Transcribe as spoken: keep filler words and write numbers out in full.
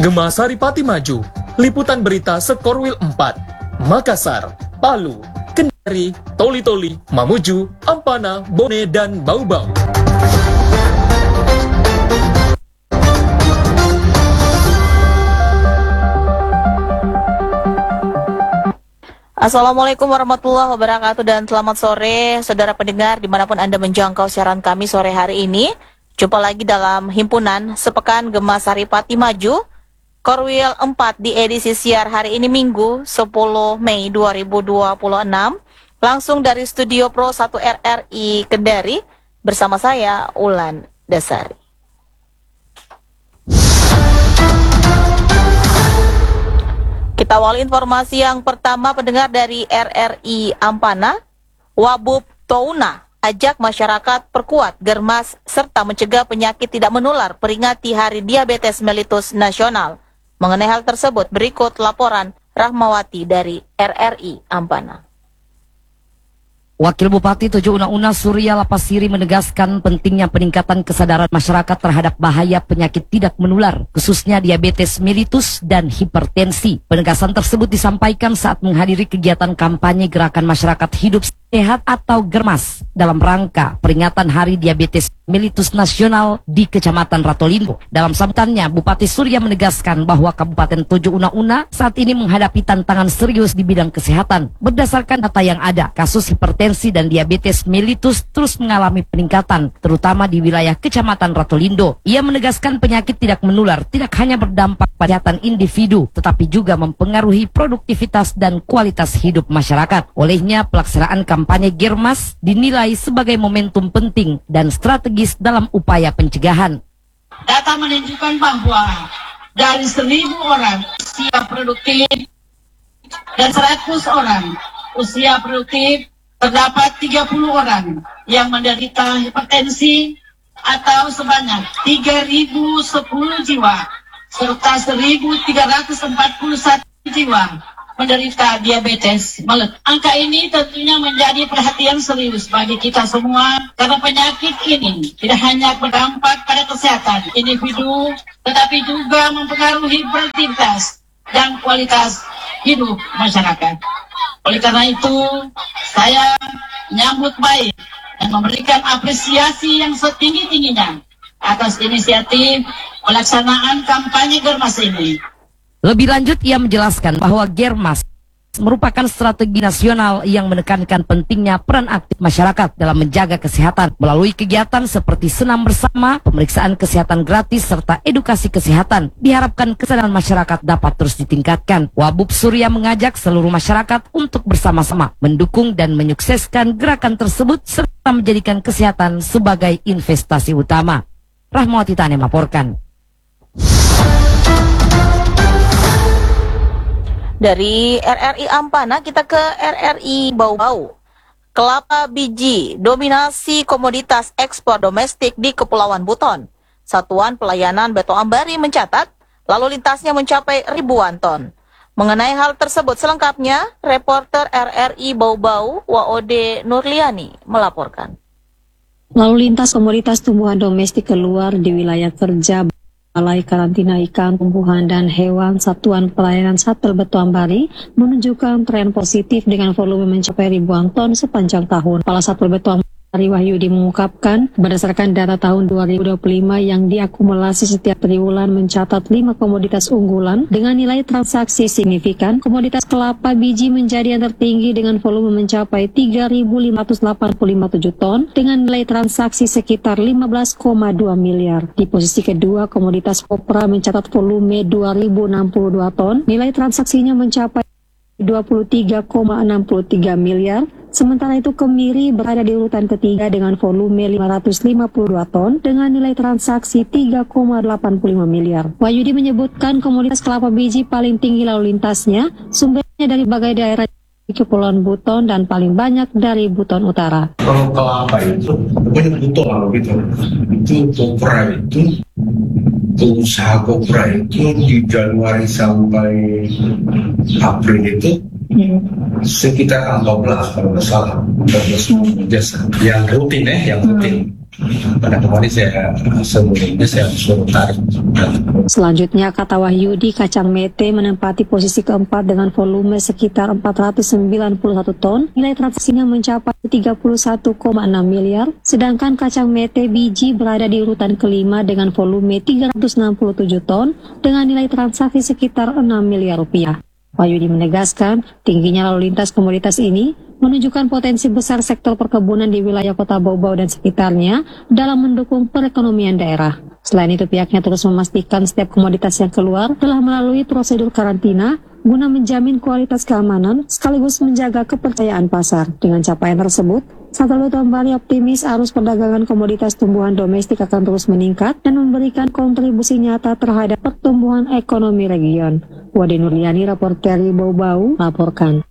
Gema Saripati maju, liputan berita Skorwil empat, Makassar, Palu, Kendari, Toli-Toli, Mamuju, Ampana, Bone, dan Bau-Bau. Assalamualaikum warahmatullahi wabarakatuh dan selamat sore saudara pendengar dimanapun Anda menjangkau siaran kami sore hari ini. Jumpa lagi dalam himpunan Sepekan Gema Saripati Maju Korwil empat di edisi siar hari ini Minggu sepuluh Mei dua ribu dua puluh enam langsung dari Studio Pro satu R R I Kendari bersama saya Ulan Dasari. Kita awali informasi yang pertama pendengar dari R R I Ampana. Wabub Touna ajak masyarakat perkuat germas serta mencegah penyakit tidak menular peringati Hari Diabetes Mellitus Nasional. Mengenai hal tersebut berikut laporan Rahmawati dari R R I Ampana. Wakil Bupati Tojo Una-Una Surya Lapasiri menegaskan pentingnya peningkatan kesadaran masyarakat terhadap bahaya penyakit tidak menular, khususnya diabetes mellitus dan hipertensi. Penegasan tersebut disampaikan saat menghadiri kegiatan kampanye Gerakan Masyarakat Hidup Sehat atau GERMAS dalam rangka peringatan Hari Diabetes Mellitus Nasional di Kecamatan Ratolindo. Dalam sambutannya, Bupati Surya menegaskan bahwa Kabupaten Tojo Una-Una saat ini menghadapi tantangan serius di bidang kesehatan. Berdasarkan data yang ada, kasus hipertensi dan diabetes mellitus terus mengalami peningkatan, terutama di wilayah Kecamatan Ratolindo. Ia menegaskan penyakit tidak menular tidak hanya berdampak pada kesehatan individu, tetapi juga mempengaruhi produktivitas dan kualitas hidup masyarakat. Olehnya, pelaksanaan kampanye GERMAS dinilai sebagai momentum penting dan strategis dalam upaya pencegahan. Data menunjukkan bahwa dari seribu orang usia produktif dan seratus orang usia produktif, terdapat tiga puluh orang yang menderita hipertensi atau sebanyak tiga ribu sepuluh jiwa, serta seribu tiga ratus empat puluh satu jiwa menderita diabetes mellitus. Angka ini tentunya menjadi perhatian serius bagi kita semua karena penyakit ini tidak hanya berdampak pada kesehatan individu, tetapi juga mempengaruhi produktivitas dan kualitas hidup masyarakat. Oleh karena itu, saya menyambut baik dan memberikan apresiasi yang setinggi-tingginya atas inisiatif pelaksanaan kampanye GERMAS ini. Lebih lanjut, ia menjelaskan bahwa GERMAS merupakan strategi nasional yang menekankan pentingnya peran aktif masyarakat dalam menjaga kesehatan melalui kegiatan seperti senam bersama, pemeriksaan kesehatan gratis, serta edukasi kesehatan. Diharapkan kesadaran masyarakat dapat terus ditingkatkan. Wabub Surya mengajak seluruh masyarakat untuk bersama-sama mendukung dan menyukseskan gerakan tersebut serta menjadikan kesehatan sebagai investasi utama. Rahmawati Tane melaporkan. Dari R R I Ampana kita ke R R I Bau-Bau. Kelapa biji dominasi komoditas ekspor domestik di Kepulauan Buton. Satuan Pelayanan Beto Ambari mencatat lalu lintasnya mencapai ribuan ton. Mengenai hal tersebut selengkapnya, reporter R R I Bau-Bau Waode Nurliani melaporkan. Lalu lintas komoditas tumbuhan domestik keluar di wilayah kerja Balai Karantina Ikan, Tumbuhan dan Hewan Satuan Pelayanan Satpol Beto Ambari menunjukkan tren positif dengan volume mencapai ribuan ton sepanjang tahun. Kepala Satpol Beto Ambari Wahyudi mengungkapkan berdasarkan data tahun dua ribu dua puluh lima yang diakumulasi setiap triwulan mencatat lima komoditas unggulan dengan nilai transaksi signifikan. Komoditas kelapa biji menjadi yang tertinggi dengan volume mencapai tiga ribu lima ratus delapan puluh lima koma tujuh ton dengan nilai transaksi sekitar lima belas koma dua miliar. Di posisi kedua, komoditas kopra mencatat volume dua ribu enam puluh dua ton, nilai transaksinya mencapai dua puluh tiga koma enam tiga miliar. Sementara itu kemiri berada di urutan ketiga dengan volume lima ratus lima puluh dua ton dengan nilai transaksi tiga koma delapan lima miliar. Wahyudi menyebutkan komoditas kelapa biji paling tinggi lalu lintasnya, sumbernya dari berbagai daerah di Kepulauan Buton dan paling banyak dari Buton Utara. Kalau kelapa itu, banyak Buton kalau gitu, itu kopra itu, usaha kopra itu di Januari sampai April itu sekitar empat belas kalau nggak salah, empat belas jasa yang rutin ya, yang rutin. pada kemarin saya sebelumnya saya suruh tarik. Selanjutnya, kata Wahyudi, kacang mete menempati posisi keempat dengan volume sekitar empat ratus sembilan puluh satu ton, nilai transaksinya mencapai tiga puluh satu koma enam miliar, sedangkan kacang mete biji berada di urutan kelima dengan volume tiga ratus enam puluh tujuh ton dengan nilai transaksi sekitar enam miliar rupiah. Wahyudi menegaskan, tingginya lalu lintas komoditas ini menunjukkan potensi besar sektor perkebunan di wilayah Kota Bau-Bau dan sekitarnya dalam mendukung perekonomian daerah. Selain itu, pihaknya terus memastikan setiap komoditas yang keluar telah melalui prosedur karantina guna menjamin kualitas keamanan sekaligus menjaga kepercayaan pasar. Dengan capaian tersebut, Satpol P Bali optimis arus perdagangan komoditas tumbuhan domestik akan terus meningkat dan memberikan kontribusi nyata terhadap pertumbuhan ekonomi region. Wade Nurliani, reporter Bau-Bau, laporkan.